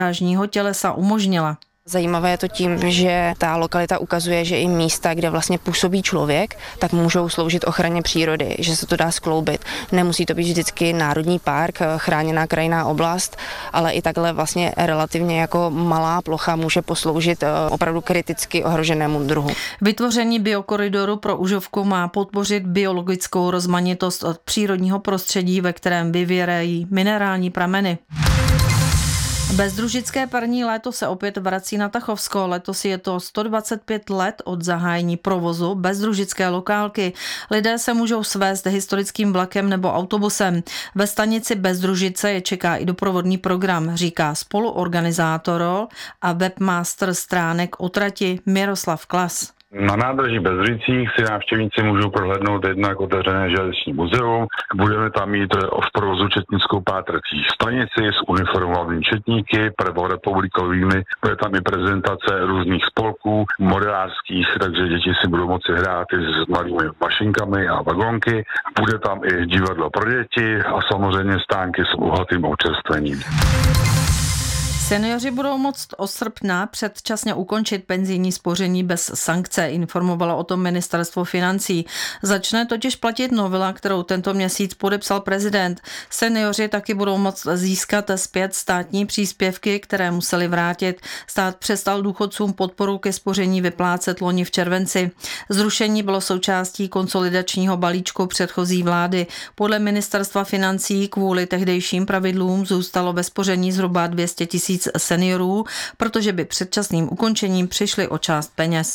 drážního tělesa umožnila. Zajímavé je to tím, že ta lokalita ukazuje, že i místa, kde vlastně působí člověk, tak můžou sloužit ochraně přírody, že se to dá skloubit. Nemusí to být vždycky národní park, chráněná krajinná oblast, ale i takhle vlastně relativně jako malá plocha může posloužit opravdu kriticky ohroženému druhu. Vytvoření biokoridoru pro Užovku má podpořit biologickou rozmanitost od přírodního prostředí, ve kterém vyvěrají minerální prameny. Bezdružické parní léto se opět vrací na Tachovsko. Letos je to 125 let od zahájení provozu bezdružické lokálky. Lidé se můžou svést historickým vlakem nebo autobusem. Ve stanici Bezdružice je čeká i doprovodný program, říká spoluorganizátor a webmaster stránek o trati Miroslav Klas. Na nádraží Bezdružicích si návštěvníci můžou prohlédnout jednak otevřené železniční muzeum. Budeme tam mít v provozu četnickou pátrací stanici s uniformovanými četníky, prvorepublikovými. Bude tam i prezentace různých spolků modelářských, takže děti si budou moci hrát i s malými mašinkami a vagonky. Bude tam i divadlo pro děti a samozřejmě stánky s bohatým občerstvením. Seniori budou moct od srpna předčasně ukončit penzijní spoření bez sankce, informovalo o tom ministerstvo financí. Začne totiž platit novela, kterou tento měsíc podepsal prezident. Seniori taky budou moct získat zpět státní příspěvky, které museli vrátit. Stát přestal důchodcům podporu ke spoření vyplácet loni v červenci. Zrušení bylo součástí konsolidačního balíčku předchozí vlády. Podle ministerstva financí kvůli tehdejším pravidlům zůstalo ve spoření zhruba 200 000 seniorů, protože by předčasným ukončením přišli o část peněz.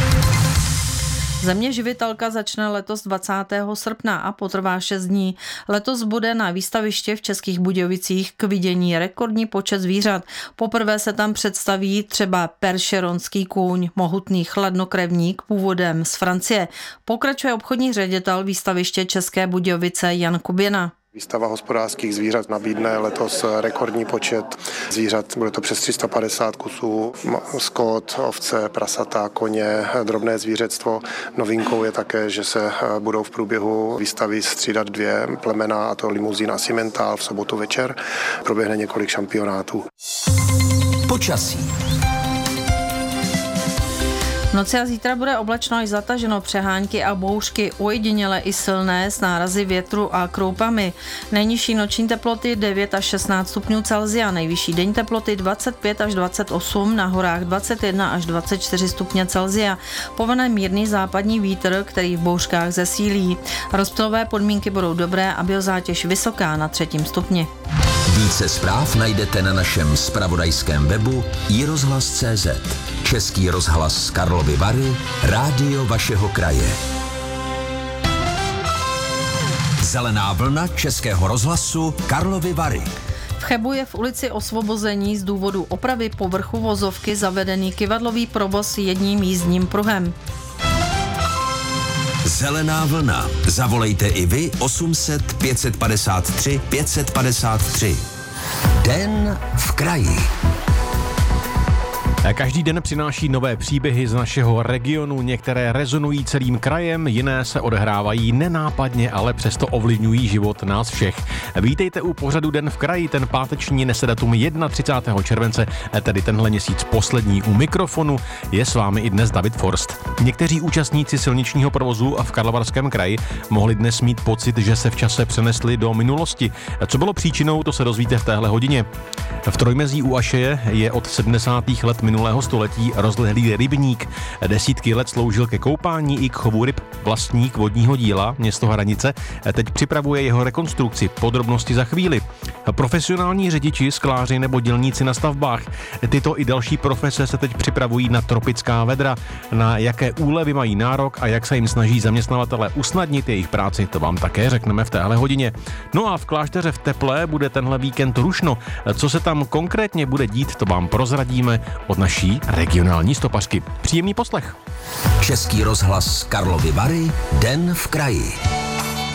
Země živitelka začne letos 20. srpna a potrvá 6 dní. Letos bude na výstavišti v Českých Budějovicích k vidění rekordní počet zvířat. Poprvé se tam představí třeba peršeronský kůň, mohutný chladnokrevník původem z Francie. Pokračuje obchodní ředitel výstaviště České Budějovice Jan Kuběna. Výstava hospodářských zvířat nabídne letos rekordní počet zvířat, bude to přes 350 kusů, skot, ovce, prasata, koně, drobné zvířectvo. Novinkou je také, že se budou v průběhu výstavy střídat 2 plemena, a to limuzín a simentál v sobotu večer. Proběhne několik šampionátů. Počasí. V noci a zítra bude oblačno až zataženo, přehánky a bouřky, ojediněle i silné s nárazy větru a kroupami. Nejnižší noční teploty 9 až 16 stupňů Celsia, nejvyšší denní teploty 25 až 28, na horách 21 až 24 stupně Celsia. Povane mírný západní vítr, který v bouřkách zesílí. Rozptylové podmínky budou dobré a biozátěž vysoká na 3. stupni. Více zpráv najdete na našem zpravodajském webu iRozhlas.cz. Český rozhlas Karlovy Vary, rádio vašeho kraje. Zelená vlna Českého rozhlasu Karlovy Vary. V Chebu je v ulici Osvobození z důvodu opravy povrchu vozovky zavedený kyvadlový provoz jedním jízdním pruhem. Zelená vlna. Zavolejte i vy 800 553 553. Den v kraji. Každý den přináší nové příběhy z našeho regionu, některé rezonují celým krajem, jiné se odehrávají nenápadně, ale přesto ovlivňují život nás všech. Vítejte u pořadu Den v kraji, ten páteční nese datum 31. července, tedy tenhle měsíc poslední. U mikrofonu je s vámi i dnes David Forst. Někteří účastníci silničního provozu v Karlovarském kraji mohli dnes mít pocit, že se v čase přenesli do minulosti. Co bylo příčinou, to se dozvíte v téhle hodině. V Trojmezí u Ašeje je od 70. let minulého století rozlehlý rybník. Desítky let sloužil ke koupání i k chovu ryb. Vlastník vodního díla, město Hranice, teď připravuje jeho rekonstrukci. Podrobnosti za chvíli. Profesionální řidiči, skláři nebo dělníci na stavbách. Tyto i další profese se teď připravují na tropická vedra. Na jaké úlevy mají nárok a jak se jim snaží zaměstnavatelé usnadnit jejich práci, to vám také řekneme v téhle hodině. No a v Klášteře v Teplé bude tenhle víkend rušno. Co se tam konkrétně bude dít, to vám prozradíme od naší regionální stopařky. Příjemný poslech. Český rozhlas Karlovy Vary, Den v kraji.